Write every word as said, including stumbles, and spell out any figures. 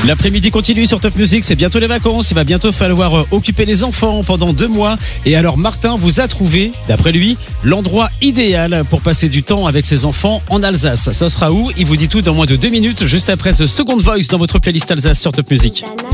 L'après-midi continue sur Top Music, c'est bientôt les vacances, il va bientôt falloir occuper les enfants pendant deux mois. Et alors Martin vous a trouvé, d'après lui, l'endroit idéal pour passer du temps avec ses enfants en Alsace. Ça sera où? Il vous dit tout dans moins de deux minutes, juste après ce Second Voice dans votre playlist Alsace sur Top Music.